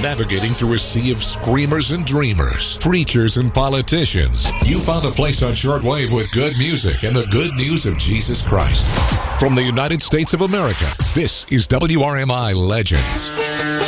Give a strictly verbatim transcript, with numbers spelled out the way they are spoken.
navigating through a sea of screamers and dreamers, preachers and politicians, you found a place on shortwave with good music and the good news of Jesus Christ. From the United States of America, this is W R M I Legends.